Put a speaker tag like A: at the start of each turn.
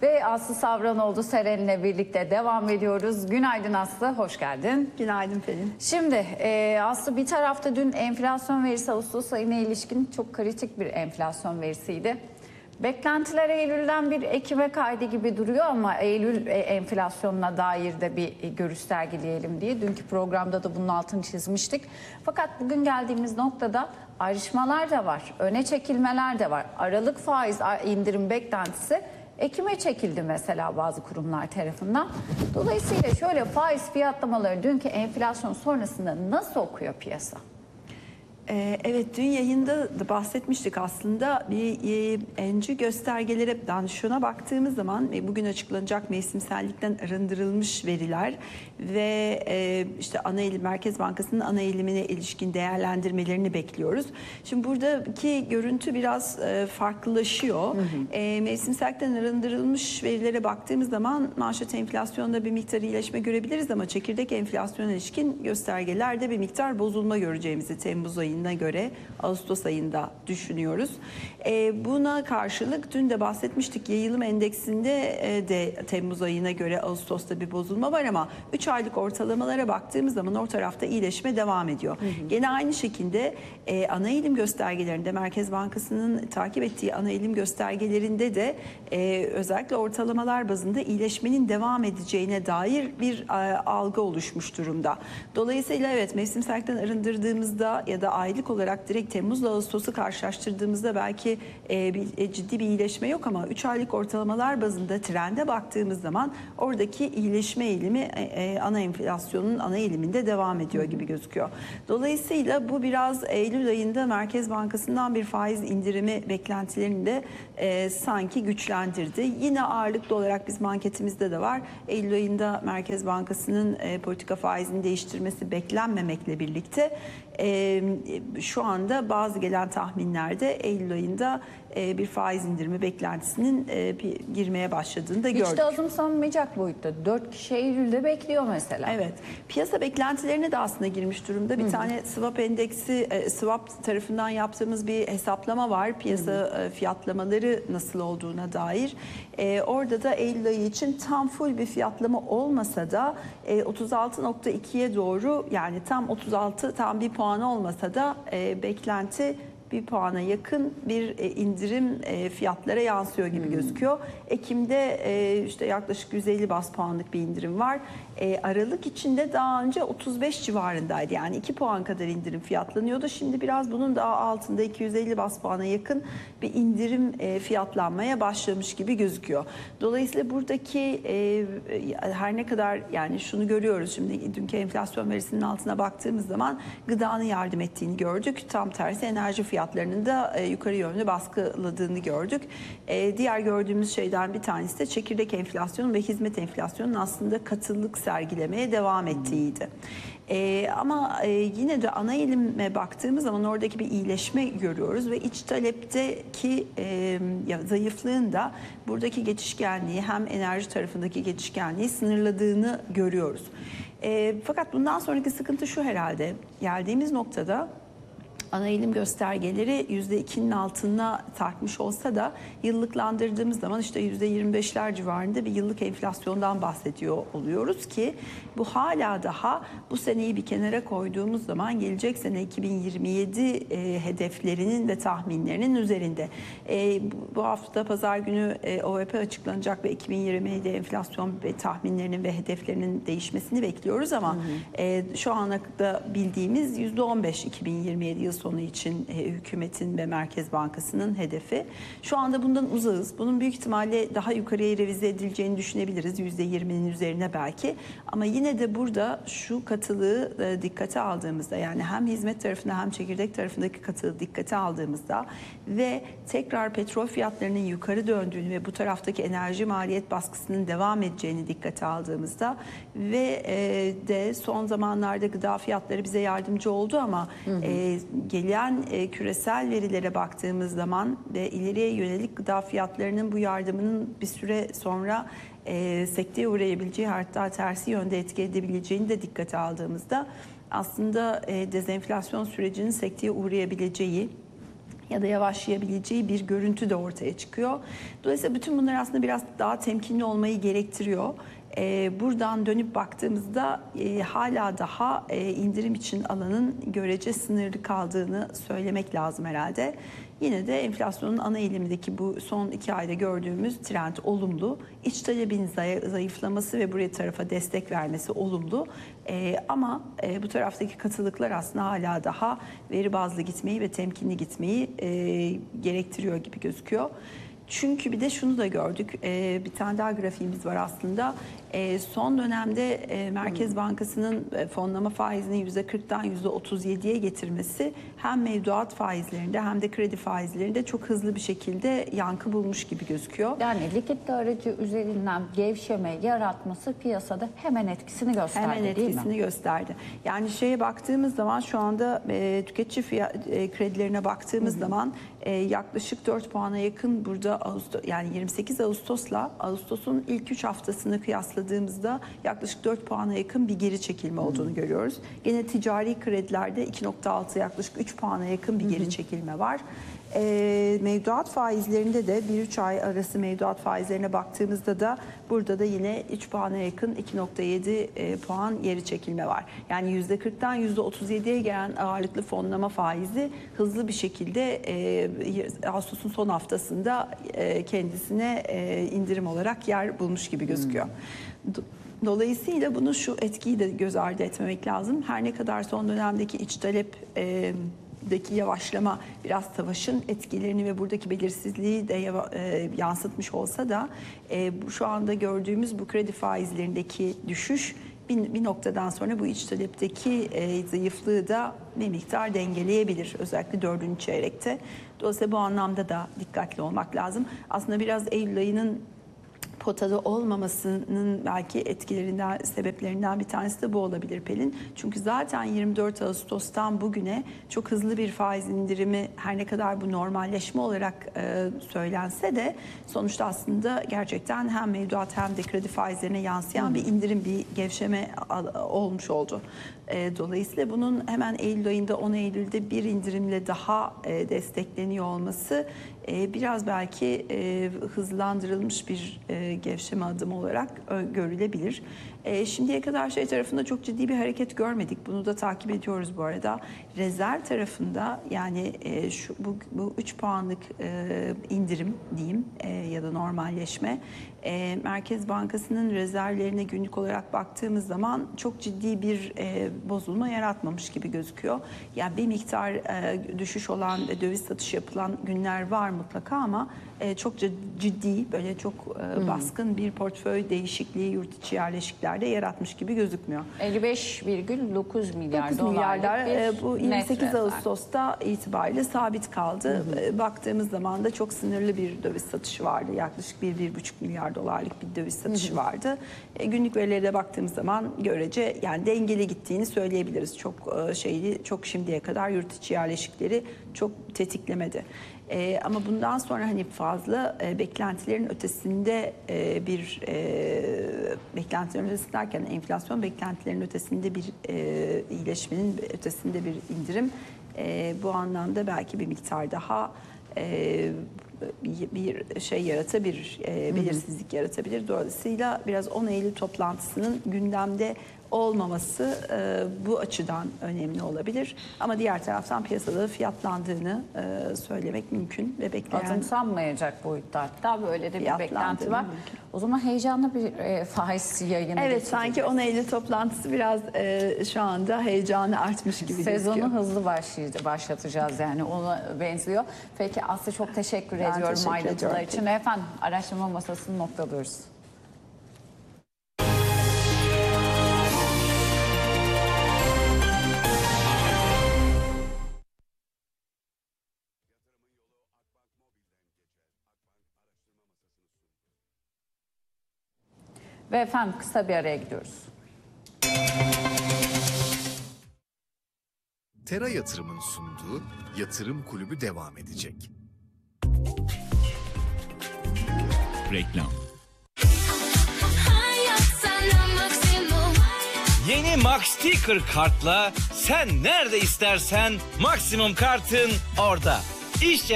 A: Ve Aslı Savranoğlu Seren'le birlikte devam ediyoruz. Günaydın Aslı, hoş geldin.
B: Günaydın Pelin.
A: Şimdi Aslı, bir tarafta dün enflasyon verisi Ağustos ayına ilişkin çok kritik bir enflasyon verisiydi. Beklentiler Eylül'den bir Ekim'e kaydı gibi duruyor ama Eylül enflasyonuna dair de bir görüş sergileyelim diye dünkü programda da bunun altını çizmiştik. Fakat bugün geldiğimiz noktada ayrışmalar da var, öne çekilmeler de var. Aralık faiz indirim beklentisi Ekim'e çekildi mesela bazı kurumlar tarafından. Dolayısıyla şöyle faiz fiyatlamaları dünkü enflasyon sonrasında nasıl okuyor piyasa?
B: Evet, dün yayında da bahsetmiştik aslında bir enci göstergelere, şuna baktığımız zaman bugün açıklanacak mevsimsellikten arındırılmış veriler ve işte Merkez Bankası'nın ana eğilimine ilişkin değerlendirmelerini bekliyoruz. Şimdi buradaki görüntü biraz farklılaşıyor. Mevsimsellikten arındırılmış verilere baktığımız zaman manşet enflasyonda bir miktar iyileşme görebiliriz ama çekirdek enflasyona ilişkin göstergelerde bir miktar bozulma göreceğimizi Temmuz ayında göre Ağustos ayında düşünüyoruz. Buna karşılık dün de bahsetmiştik, yayılım endeksinde de Temmuz ayına göre Ağustos'ta bir bozulma var ama 3 aylık ortalamalara baktığımız zaman o tarafta iyileşme devam ediyor. Gene aynı şekilde ana eğilim göstergelerinde, Merkez Bankası'nın takip ettiği ana eğilim göstergelerinde de özellikle ortalamalar bazında iyileşmenin devam edeceğine dair bir algı oluşmuş durumda. Dolayısıyla evet, mevsimsellikten arındırdığımızda ya da aylık olarak direkt Temmuz'la Ağustos'u karşılaştırdığımızda belki ciddi bir iyileşme yok ama 3 aylık ortalamalar bazında trende baktığımız zaman oradaki iyileşme eğilimi ana enflasyonun ana eğiliminde devam ediyor gibi gözüküyor. Dolayısıyla bu biraz Eylül ayında Merkez Bankası'ndan bir faiz indirimi beklentilerini de sanki güçlendirdi. Yine ağırlıklı olarak bizim anketimizde de var. Eylül ayında Merkez Bankası'nın politika faizini değiştirmesi beklenmemekle birlikte şu anda bazı gelen tahminlerde Eylül ayında bir faiz indirimi beklentisinin girmeye başladığını da gördük.
A: Hiç de azımsanmayacak boyutta. 4 kişi Eylül'de bekliyor mesela.
B: Evet. Piyasa beklentilerine de aslında girmiş durumda. Bir tane swap endeksi, swap tarafından yaptığımız bir hesaplama var. Piyasa fiyatlamaları nasıl olduğuna dair. Orada da Eylül ayı için tam full bir fiyatlama olmasa da 36.2'ye doğru, yani tam 36, tam bir puan olmasa da beklenti bir puana yakın bir indirim fiyatlara yansıyor gibi gözüküyor. Ekim'de işte yaklaşık 150 bas puanlık bir indirim var. Aralık içinde daha önce 35 civarındaydı. Yani 2 puan kadar indirim fiyatlanıyordu. Şimdi biraz bunun daha altında 250 bas puana yakın bir indirim fiyatlanmaya başlamış gibi gözüküyor. Dolayısıyla buradaki her ne kadar, yani şunu görüyoruz şimdi, dünkü enflasyon verisinin altına baktığımız zaman gıdanın yardım ettiğini gördük. Tam tersi enerji fiyatlarının da yukarı yönlü baskıladığını gördük. Diğer gördüğümüz şeyden bir tanesi de çekirdek enflasyonun ve hizmet enflasyonunun aslında katılık sergilemeye devam ettiğiydi. Ama yine de ana eğilime baktığımız zaman oradaki bir iyileşme görüyoruz ve iç talepteki zayıflığın da buradaki geçişkenliği, hem enerji tarafındaki geçişkenliği sınırladığını görüyoruz. Fakat bundan sonraki sıkıntı şu herhalde: geldiğimiz noktada ana eğilim göstergeleri %2'nin altına tartmış olsa da yıllıklandırdığımız zaman işte %25'ler civarında bir yıllık enflasyondan bahsediyor oluyoruz ki bu hala daha bu seneyi bir kenara koyduğumuz zaman gelecek sene 2027 hedeflerinin ve tahminlerinin üzerinde. Bu hafta pazar günü OVP açıklanacak ve 2027 enflasyon ve tahminlerinin ve hedeflerinin değişmesini bekliyoruz ama şu ana da bildiğimiz %15 2027 yıl sonu için hükümetin ve Merkez Bankası'nın hedefi. Şu anda bundan uzağız. Bunun büyük ihtimalle daha yukarıya revize edileceğini düşünebiliriz. %20'nin üzerine belki. Ama yine de burada şu katılığı dikkate aldığımızda, yani hem hizmet tarafında hem çekirdek tarafındaki katılığı dikkate aldığımızda ve tekrar petrol fiyatlarının yukarı döndüğünü ve bu taraftaki enerji maliyet baskısının devam edeceğini dikkate aldığımızda ve de son zamanlarda gıda fiyatları bize yardımcı oldu ama gelen küresel verilere baktığımız zaman ve ileriye yönelik gıda fiyatlarının bu yardımının bir süre sonra sekteye uğrayabileceği, hatta tersi yönde etki edebileceğini de dikkate aldığımızda aslında dezenflasyon sürecinin sekteye uğrayabileceği, ya da yavaşlayabileceği bir görüntü de ortaya çıkıyor. Dolayısıyla bütün bunlar aslında biraz daha temkinli olmayı gerektiriyor. Buradan dönüp baktığımızda hala daha indirim için alanın görece sınırlı kaldığını söylemek lazım herhalde. Yine de enflasyonun ana eğilimindeki bu son 2 ayda gördüğümüz trend olumlu. İç talebin zayıflaması ve buraya tarafa destek vermesi olumlu. Ama bu taraftaki katılıklar aslında hala daha veri bazlı gitmeyi ve temkinli gitmeyi gerektiriyor gibi gözüküyor. Çünkü bir de şunu da gördük, bir tane daha grafiğimiz var aslında. Son dönemde Merkez Bankası'nın fonlama faizini %40'dan %37'ye getirmesi hem mevduat faizlerinde hem de kredi faizlerinde çok hızlı bir şekilde yankı bulmuş gibi gözüküyor.
A: Yani likidite aracı üzerinden gevşeme yaratması piyasada hemen etkisini gösterdi,
B: hemen
A: değil mi?
B: etkisini gösterdi. Yani şeye baktığımız zaman şu anda tüketici kredilerine baktığımız zaman yaklaşık 4 puana yakın burada yani 28 Ağustos'la Ağustos'un ilk 3 haftasını kıyasladığımızda yaklaşık 4 puana yakın bir geri çekilme olduğunu görüyoruz. Gene ticari kredilerde 2.6 yaklaşık 3 puana yakın bir geri çekilme var. Mevduat faizlerinde de 1-3 ay arası mevduat faizlerine baktığımızda da burada da yine 3 puana yakın 2.7 puan geri çekilme var. Yani %40'dan %37'ye gelen ağırlıklı fonlama faizi hızlı bir şekilde Ağustos'un son haftasında kendisine indirim olarak yer bulmuş gibi gözüküyor. Dolayısıyla bunu şu etkiyi de göz ardı etmemek lazım. Her ne kadar son dönemdeki iç talep deki yavaşlama biraz savaşın etkilerini ve buradaki belirsizliği de yansıtmış olsa da şu anda gördüğümüz bu kredi faizlerindeki düşüş bir noktadan sonra bu iç talepteki zayıflığı da bir miktar dengeleyebilir. Özellikle 4. çeyrekte. Dolayısıyla bu anlamda da dikkatli olmak lazım. Aslında biraz Eylül ayının potada olmamasının belki etkilerinden, sebeplerinden bir tanesi de bu olabilir Pelin. Çünkü zaten 24 Ağustos'tan bugüne çok hızlı bir faiz indirimi, her ne kadar bu normalleşme olarak söylense de sonuçta aslında gerçekten hem mevduat hem de kredi faizlerine yansıyan bir indirim, bir gevşeme olmuş oldu. Dolayısıyla bunun hemen Eylül ayında 10 Eylül'de bir indirimle daha destekleniyor olması biraz belki hızlandırılmış bir gevşeme adımı olarak görülebilir. Şimdiye kadar şey tarafında çok ciddi bir hareket görmedik. Bunu da takip ediyoruz bu arada. Rezerv tarafında yani bu 3 puanlık indirim diyeyim ya da normalleşme Merkez Bankası'nın rezervlerine günlük olarak baktığımız zaman çok ciddi bir bozulma yaratmamış gibi gözüküyor. Yani bir miktar düşüş olan ve döviz satışı yapılan günler var mutlaka ama çok ciddi böyle çok baskın bir portföy değişikliği yurt içi yerleşiklerde yaratmış gibi gözükmüyor.
A: 55,9 milyar
B: 9
A: dolarlık
B: milyarlar bu 28
A: rezerv.
B: Ağustos'ta itibariyle sabit kaldı. Baktığımız zaman da çok sınırlı bir döviz satışı vardı. Yaklaşık 1-1,5 milyar dolarlık bir döviz satışı vardı. Günlük verilere de baktığımız zaman görece yani dengeli gittiğini söyleyebiliriz. Çok şimdiye kadar yurt içi yerleşikleri çok tetiklemedi. Ama bundan sonra hani fazla beklentilerin ötesinde beklentilerin ötesinde derken enflasyon beklentilerin ötesinde bir iyileşmenin ötesinde bir indirim bu anlamda belki bir miktar daha bir şey yaratabilir, belirsizlik yaratabilir. Dolayısıyla biraz 10 Eylül toplantısının gündemde olmaması bu açıdan önemli olabilir. Ama diğer taraftan piyasada fiyatlandığını söylemek mümkün ve bekleyen...
A: Azımsanmayacak boyutta hatta böyle de bir beklenti var.
B: Mümkün.
A: O zaman heyecanlı bir faiz yayını
B: Evet sanki 10 Eylül toplantısı biraz şu anda heyecanı artmış gibi gözüküyor.
A: Sezonu hızlı başlatacağız yani ona benziyor. Peki Aslı çok teşekkür ediyorum ayrıntılar için. Efendim araştırma masasını noktalıyoruz. Ve efendim kısa bir araya gidiyoruz.
C: Tera Yatırım'ın sunduğu Yatırım Kulübü devam edecek.
D: Reklam. Yeni Max Sticker kartla sen nerede istersen maksimum kartın orada. İş